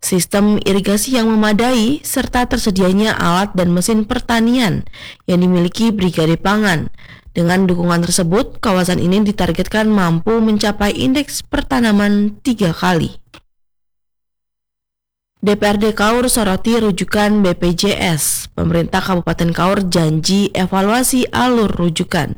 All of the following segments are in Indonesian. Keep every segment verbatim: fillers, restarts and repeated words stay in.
sistem irigasi yang memadai, serta tersedianya alat dan mesin pertanian yang dimiliki Brigade Pangan. Dengan dukungan tersebut, kawasan ini ditargetkan mampu mencapai indeks pertanaman tiga kali. D P R D Kaur soroti rujukan B P J S. Pemerintah Kabupaten Kaur janji evaluasi alur rujukan.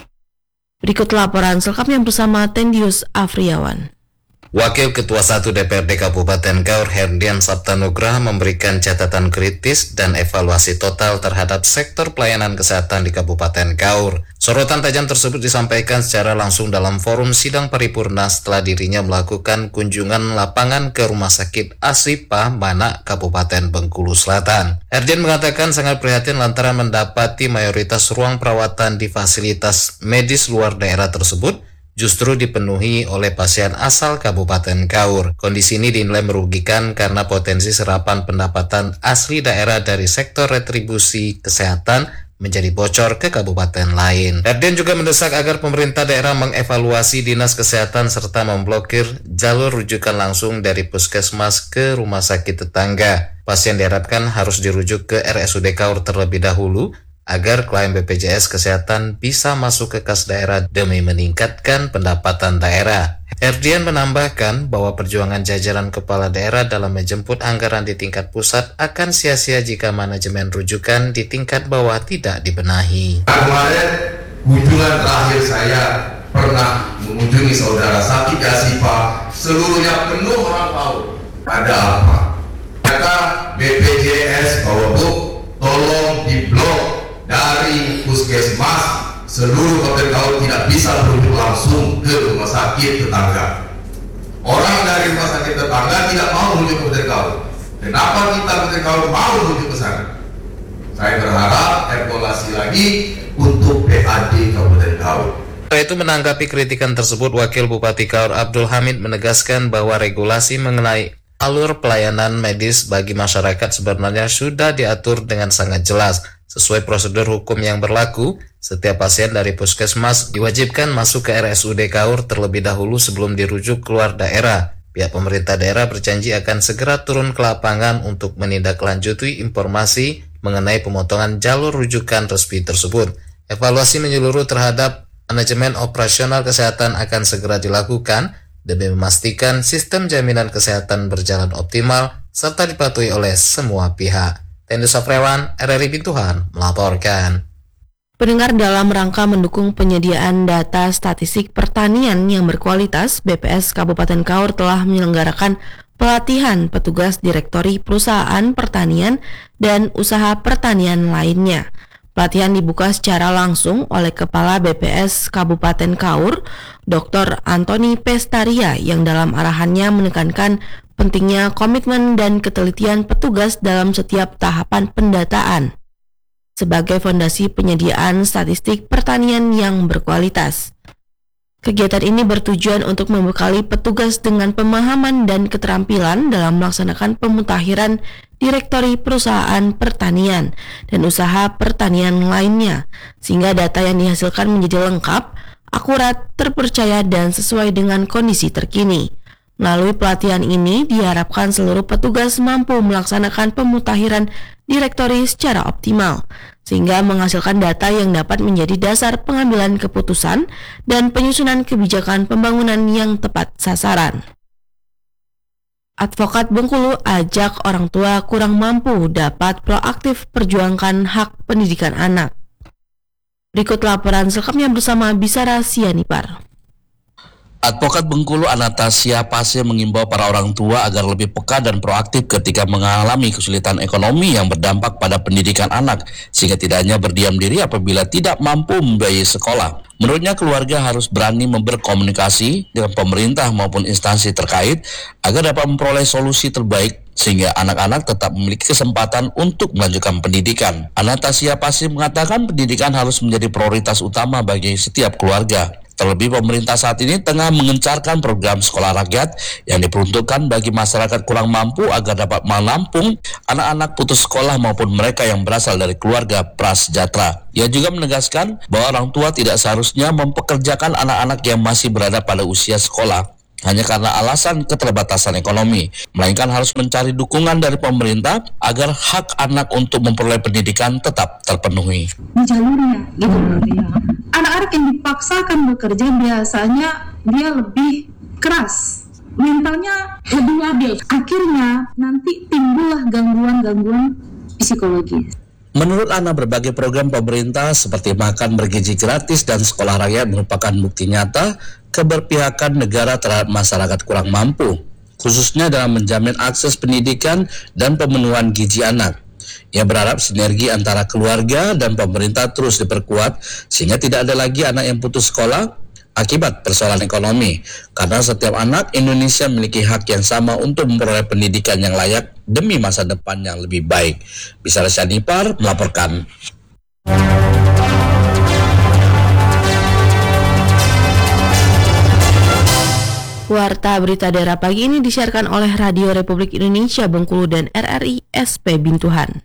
Berikut laporan selengkapnya bersama Tendius Afriawan. Wakil Ketua satu D P R D Kabupaten Kaur Herdian Sabtanugraha memberikan catatan kritis dan evaluasi total terhadap sektor pelayanan kesehatan di Kabupaten Kaur. Sorotan tajam tersebut disampaikan secara langsung dalam forum sidang paripurna setelah dirinya melakukan kunjungan lapangan ke Rumah Sakit Asripa Manak, Kabupaten Bengkulu Selatan. Herdian mengatakan sangat prihatin lantaran mendapati mayoritas ruang perawatan di fasilitas medis luar daerah tersebut justru dipenuhi oleh pasien asal Kabupaten Kaur. Kondisi ini dinilai merugikan karena potensi serapan pendapatan asli daerah dari sektor retribusi kesehatan menjadi bocor ke kabupaten lain. Herdian juga mendesak agar pemerintah daerah mengevaluasi dinas kesehatan serta memblokir jalur rujukan langsung dari puskesmas ke rumah sakit tetangga. Pasien diharapkan harus dirujuk ke R S U D Kaur terlebih dahulu agar klaim B P J S Kesehatan bisa masuk ke kas daerah demi meningkatkan pendapatan daerah. Herdian menambahkan bahwa perjuangan jajaran kepala daerah dalam menjemput anggaran di tingkat pusat akan sia-sia jika manajemen rujukan di tingkat bawah tidak dibenahi. Kemarin kunjungan terakhir saya pernah mengunjungi saudara sakit Asifa, seluruhnya penuh orang tahu ada apa. Kata B P J S bahwa Bu, tolong diblok dari puskesmas, seluruh Kabupaten Kaur tidak bisa merujuk langsung ke rumah sakit tetangga. Orang dari rumah sakit tetangga tidak mau merujuk ke Kabupaten Kaur. Kenapa kita Kabupaten Kaur mau merujuk ke sana? Saya berharap evaluasi lagi untuk P A D Kabupaten Kaur. Setelah itu menanggapi kritikan tersebut, Wakil Bupati Kaur Abdul Hamid menegaskan bahwa regulasi mengenai alur pelayanan medis bagi masyarakat sebenarnya sudah diatur dengan sangat jelas. Sesuai prosedur hukum yang berlaku, setiap pasien dari puskesmas diwajibkan masuk ke R S U D Kaur terlebih dahulu sebelum dirujuk keluar daerah. Pihak pemerintah daerah berjanji akan segera turun ke lapangan untuk menindaklanjuti informasi mengenai pemotongan jalur rujukan resmi tersebut. Evaluasi menyeluruh terhadap manajemen operasional kesehatan akan segera dilakukan demi memastikan sistem jaminan kesehatan berjalan optimal serta dipatuhi oleh semua pihak. Tendius Afriawan, R R I Bintuhan, melaporkan. Pendengar, dalam rangka mendukung penyediaan data statistik pertanian yang berkualitas, B P S Kabupaten Kaur telah menyelenggarakan pelatihan petugas direktori perusahaan pertanian dan usaha pertanian lainnya. Pelatihan dibuka secara langsung oleh Kepala B P S Kabupaten Kaur, Doktor Antoni Pestaria, yang dalam arahannya menekankan pentingnya komitmen dan ketelitian petugas dalam setiap tahapan pendataan sebagai fondasi penyediaan statistik pertanian yang berkualitas. Kegiatan ini bertujuan untuk membekali petugas dengan pemahaman dan keterampilan dalam melaksanakan pemutakhiran direktori perusahaan pertanian dan usaha pertanian lainnya, sehingga data yang dihasilkan menjadi lengkap, akurat, terpercaya, dan sesuai dengan kondisi terkini. Melalui pelatihan ini diharapkan seluruh petugas mampu melaksanakan pemutakhiran direktori secara optimal, sehingga menghasilkan data yang dapat menjadi dasar pengambilan keputusan dan penyusunan kebijakan pembangunan yang tepat sasaran. Advokat Bengkulu ajak orang tua kurang mampu dapat proaktif perjuangkan hak pendidikan anak. Berikut laporan selengkapnya bersama Bisara Sianipar. Advokat Bengkulu Anastasia Pase mengimbau para orang tua agar lebih peka dan proaktif ketika mengalami kesulitan ekonomi yang berdampak pada pendidikan anak, sehingga tidak hanya berdiam diri apabila tidak mampu membiayai sekolah. Menurutnya, keluarga harus berani berkomunikasi dengan pemerintah maupun instansi terkait agar dapat memperoleh solusi terbaik sehingga anak-anak tetap memiliki kesempatan untuk melanjutkan pendidikan. Anastasia Pase mengatakan pendidikan harus menjadi prioritas utama bagi setiap keluarga. Terlebih pemerintah saat ini tengah mengencarkan program sekolah rakyat yang diperuntukkan bagi masyarakat kurang mampu agar dapat menampung anak-anak putus sekolah maupun mereka yang berasal dari keluarga prasejahtera. Ia juga menegaskan bahwa orang tua tidak seharusnya mempekerjakan anak-anak yang masih berada pada usia sekolah, hanya karena alasan keterbatasan ekonomi, melainkan harus mencari dukungan dari pemerintah agar hak anak untuk memperoleh pendidikan tetap terpenuhi. Di jalurnya, gitu loh. Anak-anak yang dipaksakan bekerja biasanya dia lebih keras, mentalnya lebih labil. Akhirnya nanti timbullah gangguan-gangguan psikologis. Menurut Ana, berbagai program pemerintah seperti makan bergizi gratis dan sekolah rakyat merupakan bukti nyata keberpihakan negara terhadap masyarakat kurang mampu, khususnya dalam menjamin akses pendidikan dan pemenuhan gizi anak. Ia berharap sinergi antara keluarga dan pemerintah terus diperkuat sehingga tidak ada lagi anak yang putus sekolah akibat persoalan ekonomi, karena setiap anak Indonesia memiliki hak yang sama untuk memperoleh pendidikan yang layak demi masa depan yang lebih baik. Bisa Syanipar melaporkan. Warta berita daerah pagi ini disiarkan oleh Radio Republik Indonesia Bengkulu dan R R I S P Bintuhan.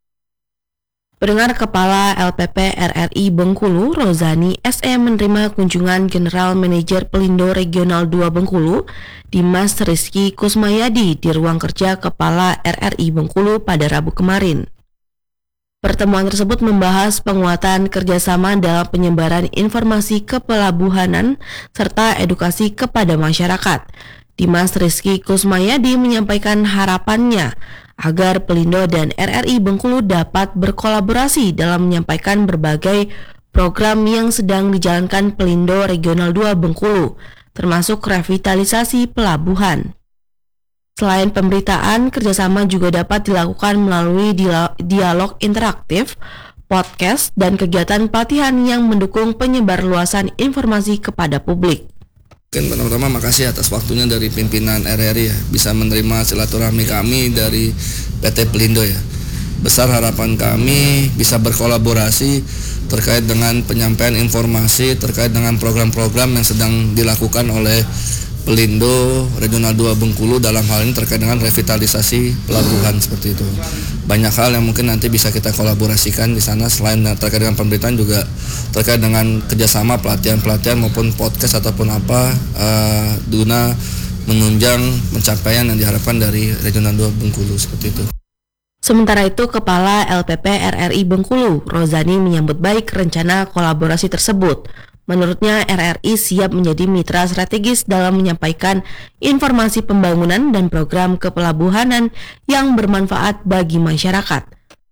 Pendengar, Kepala L P P R R I Bengkulu, Rozani S E menerima kunjungan General Manager Pelindo Regional dua Bengkulu, Dimas Rizky Kusmayadi di ruang kerja Kepala R R I Bengkulu pada Rabu kemarin. Pertemuan tersebut membahas penguatan kerjasama dalam penyebaran informasi kepelabuhanan serta edukasi kepada masyarakat. Dimas Rizky Kusmayadi menyampaikan harapannya agar Pelindo dan R R I Bengkulu dapat berkolaborasi dalam menyampaikan berbagai program yang sedang dijalankan Pelindo Regional dua Bengkulu, termasuk revitalisasi pelabuhan. Selain pemberitaan, kerjasama juga dapat dilakukan melalui dialog interaktif, podcast, dan kegiatan pelatihan yang mendukung penyebarluasan informasi kepada publik. Pertama-tama makasih atas waktunya dari pimpinan R R I ya, bisa menerima silaturahmi kami dari P T Pelindo ya. Besar harapan kami bisa berkolaborasi terkait dengan penyampaian informasi terkait dengan program-program yang sedang dilakukan oleh Pelindo Regional dua Bengkulu dalam hal ini terkait dengan revitalisasi pelabuhan seperti itu. Banyak hal yang mungkin nanti bisa kita kolaborasikan di sana selain terkait dengan pemberitaan juga terkait dengan kerjasama pelatihan-pelatihan maupun podcast ataupun apa uh, guna menunjang pencapaian yang diharapkan dari Regional dua Bengkulu seperti itu. Sementara itu, Kepala L P P R R I Bengkulu, Rozani, menyambut baik rencana kolaborasi tersebut. Menurutnya, R R I siap menjadi mitra strategis dalam menyampaikan informasi pembangunan dan program kepelabuhanan yang bermanfaat bagi masyarakat.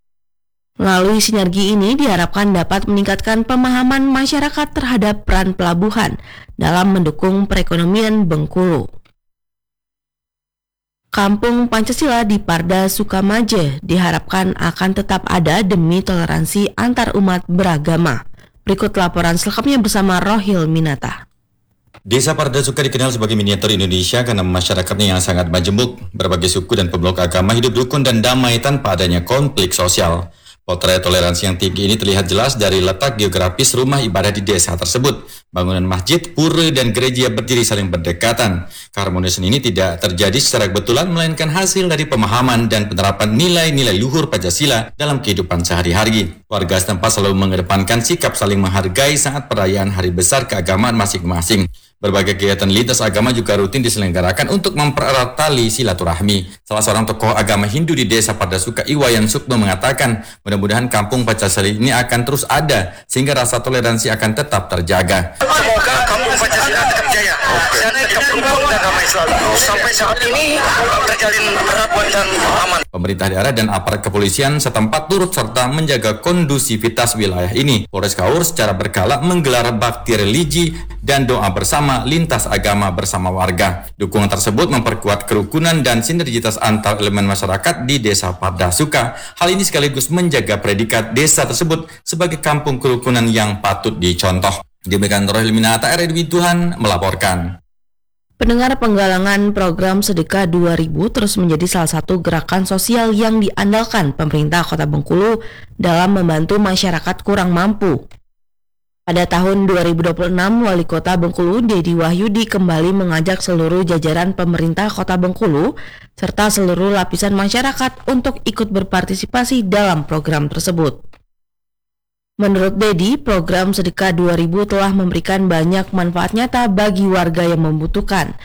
Melalui sinergi ini diharapkan dapat meningkatkan pemahaman masyarakat terhadap peran pelabuhan dalam mendukung perekonomian Bengkulu. Kampung Pancasila di Parda Sukamaje diharapkan akan tetap ada demi toleransi antar umat beragama. Berikut laporan selengkapnya bersama Rohil Minata. Desa Parda Suka dikenal sebagai miniatur Indonesia karena masyarakatnya yang sangat majemuk, berbagai suku dan pemeluk agama hidup rukun dan damai tanpa adanya konflik sosial. Potret toleransi yang tinggi ini terlihat jelas dari letak geografis rumah ibadah di desa tersebut. Bangunan masjid, pura, dan gereja berdiri saling berdekatan. Keharmonisan ini tidak terjadi secara kebetulan, melainkan hasil dari pemahaman dan penerapan nilai-nilai luhur Pancasila dalam kehidupan sehari-hari. Warga setempat selalu mengedepankan sikap saling menghargai saat perayaan hari besar keagamaan masing-masing. Berbagai kegiatan lintas agama juga rutin diselenggarakan untuk mempererat tali silaturahmi. Salah seorang tokoh agama Hindu di desa Parda Suka, Iwayan Sukma, mengatakan mudah-mudahan kampung Pancasila ini akan terus ada sehingga rasa toleransi akan tetap terjaga. Semoga kampung Pancasila tetap jaya dan tetap rukun dan damai selalu. Sampai saat ini terjalin erat dan aman. Pemerintah daerah dan aparat kepolisian setempat turut serta menjaga kondusivitas wilayah ini. Polres Kaur secara berkala menggelar bakti religi dan doa bersama lintas agama bersama warga. Dukungan tersebut memperkuat kerukunan dan sinergitas antar elemen masyarakat di desa Parda Suka. Hal ini sekaligus menjaga predikat desa tersebut sebagai kampung kerukunan yang patut dicontoh. Demikian Rohil Minata, R R I Bintuhan melaporkan. Pendengar, penggalangan program Sedekah dua ribu terus menjadi salah satu gerakan sosial yang diandalkan pemerintah Kota Bengkulu dalam membantu masyarakat kurang mampu. Pada tahun dua ribu dua puluh enam, Wali Kota Bengkulu, Dedi Wahyudi, kembali mengajak seluruh jajaran pemerintah Kota Bengkulu serta seluruh lapisan masyarakat untuk ikut berpartisipasi dalam program tersebut. Menurut Dedi, program Sedekah dua ribu telah memberikan banyak manfaat nyata bagi warga yang membutuhkan.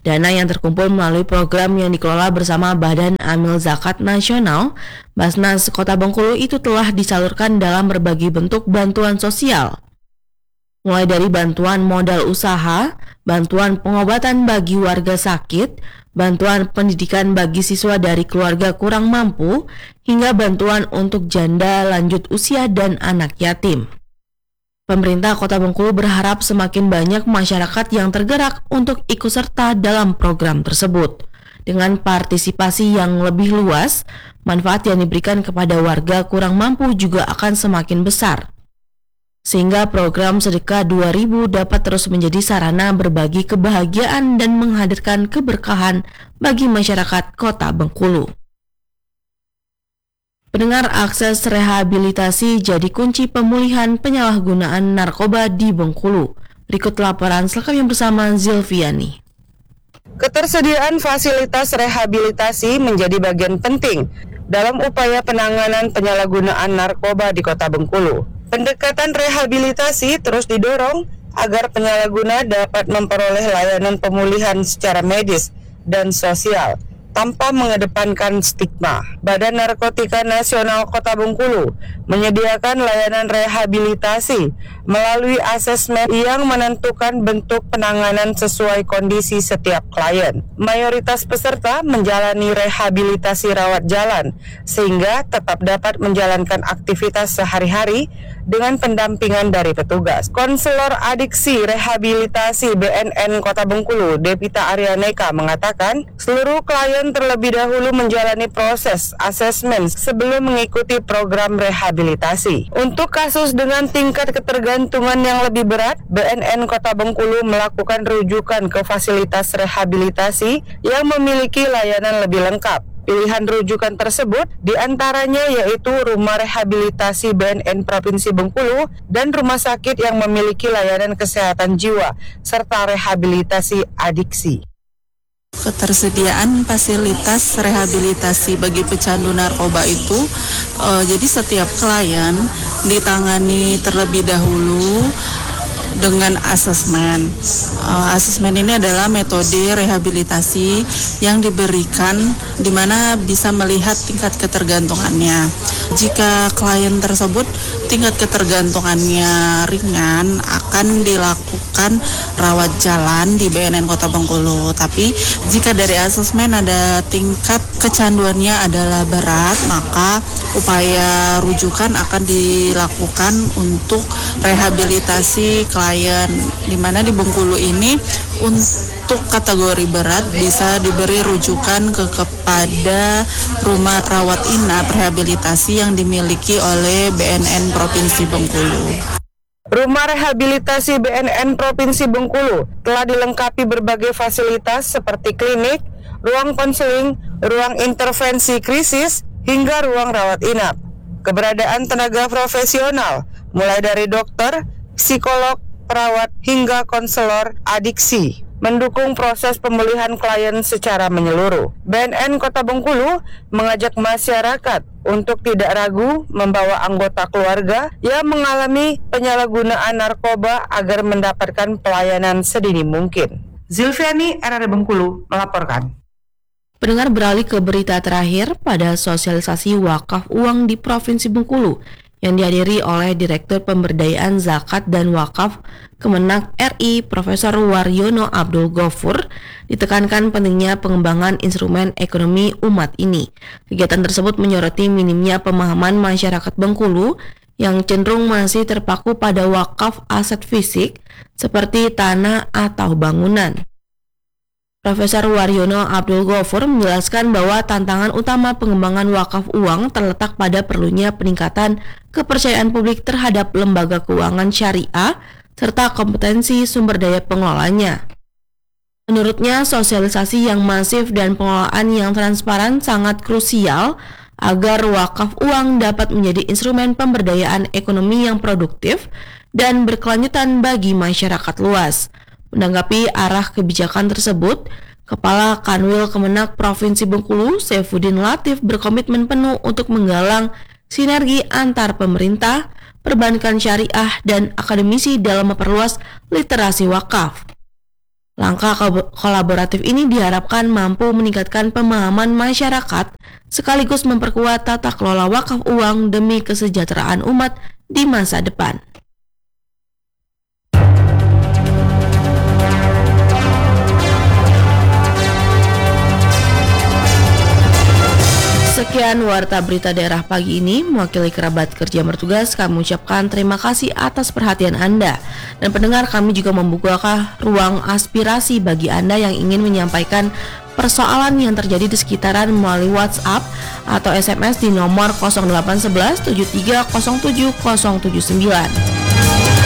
Dana yang terkumpul melalui program yang dikelola bersama Badan Amil Zakat Nasional, Basnas Kota Bengkulu itu telah disalurkan dalam berbagai bentuk bantuan sosial. Mulai dari bantuan modal usaha, bantuan pengobatan bagi warga sakit, bantuan pendidikan bagi siswa dari keluarga kurang mampu, hingga bantuan untuk janda lanjut usia dan anak yatim. Pemerintah Kota Bengkulu berharap semakin banyak masyarakat yang tergerak untuk ikut serta dalam program tersebut. Dengan partisipasi yang lebih luas, manfaat yang diberikan kepada warga kurang mampu juga akan semakin besar. Sehingga program Sedekah dua ribu dapat terus menjadi sarana berbagi kebahagiaan dan menghadirkan keberkahan bagi masyarakat Kota Bengkulu. Pendengar, akses rehabilitasi jadi kunci pemulihan penyalahgunaan narkoba di Bengkulu. Berikut laporan selengkapnya bersama Zilviani. Ketersediaan fasilitas rehabilitasi menjadi bagian penting dalam upaya penanganan penyalahgunaan narkoba di Kota Bengkulu. Pendekatan rehabilitasi terus didorong agar penyalahguna dapat memperoleh layanan pemulihan secara medis dan sosial tanpa mengedepankan stigma. Badan Narkotika Nasional Kota Bengkulu menyediakan layanan rehabilitasi melalui asesmen yang menentukan bentuk penanganan sesuai kondisi setiap klien. Mayoritas peserta menjalani rehabilitasi rawat jalan sehingga tetap dapat menjalankan aktivitas sehari-hari dengan pendampingan dari petugas. Konselor Adiksi Rehabilitasi B N N Kota Bengkulu, Devita Arianeka mengatakan, seluruh klien terlebih dahulu menjalani proses asesmen sebelum mengikuti program rehabilitasi. Untuk kasus dengan tingkat ketergantungan yang lebih berat, B N N Kota Bengkulu melakukan rujukan ke fasilitas rehabilitasi yang memiliki layanan lebih lengkap. Pilihan rujukan tersebut diantaranya yaitu Rumah Rehabilitasi B N N Provinsi Bengkulu dan rumah sakit yang memiliki layanan kesehatan jiwa serta rehabilitasi adiksi. Ketersediaan fasilitas rehabilitasi bagi pecandu narkoba itu uh, jadi setiap klien ditangani terlebih dahulu dengan asesmen. Uh, asesmen ini adalah metode rehabilitasi yang diberikan di mana bisa melihat tingkat ketergantungannya. Jika klien tersebut tingkat ketergantungannya ringan, akan dilakukan rawat jalan di B N N Kota Bengkulu. Tapi jika dari asesmen ada tingkat kecanduannya adalah berat, maka upaya rujukan akan dilakukan untuk rehabilitasi klien, di mana di Bengkulu ini untuk kategori berat bisa diberi rujukan ke kepada rumah rawat inap rehabilitasi yang dimiliki oleh B N N Provinsi Bengkulu. Rumah Rehabilitasi B N N Provinsi Bengkulu telah dilengkapi berbagai fasilitas seperti klinik, ruang konseling, ruang intervensi krisis, hingga ruang rawat inap. Keberadaan tenaga profesional, mulai dari dokter, psikolog, perawat, hingga konselor adiksi, mendukung proses pemulihan klien secara menyeluruh. B N N Kota Bengkulu mengajak masyarakat untuk tidak ragu membawa anggota keluarga yang mengalami penyalahgunaan narkoba agar mendapatkan pelayanan sedini mungkin. Zilviani, R R Bengkulu, melaporkan. Pendengar, beralih ke berita terakhir pada sosialisasi wakaf uang di Provinsi Bengkulu yang dihadiri oleh Direktur Pemberdayaan Zakat dan Wakaf Kemenak R I Profesor Waryono Abdul Ghafur, ditekankan pentingnya pengembangan instrumen ekonomi umat ini. Kegiatan tersebut menyoroti minimnya pemahaman masyarakat Bengkulu yang cenderung masih terpaku pada wakaf aset fisik seperti tanah atau bangunan. Profesor Waryono Abdul Ghafur menjelaskan bahwa tantangan utama pengembangan wakaf uang terletak pada perlunya peningkatan kepercayaan publik terhadap lembaga keuangan syariah serta kompetensi sumber daya pengelolanya. Menurutnya, sosialisasi yang masif dan pengelolaan yang transparan sangat krusial agar wakaf uang dapat menjadi instrumen pemberdayaan ekonomi yang produktif dan berkelanjutan bagi masyarakat luas. Menanggapi arah kebijakan tersebut, Kepala Kanwil Kemenak Provinsi Bengkulu, Saifuddin Latif, berkomitmen penuh untuk menggalang sinergi antar pemerintah, perbankan syariah, dan akademisi dalam memperluas literasi wakaf. Langkah kolaboratif ini diharapkan mampu meningkatkan pemahaman masyarakat sekaligus memperkuat tata kelola wakaf uang demi kesejahteraan umat di masa depan. Sekian Warta Berita Daerah pagi ini. Mewakili kerabat kerja yang bertugas, kami ucapkan terima kasih atas perhatian Anda. Dan pendengar, kami juga membuka ruang aspirasi bagi Anda yang ingin menyampaikan persoalan yang terjadi di sekitaran melalui WhatsApp atau S M S di nomor nol delapan satu satu tujuh tiga nol tujuh nol tujuh sembilan.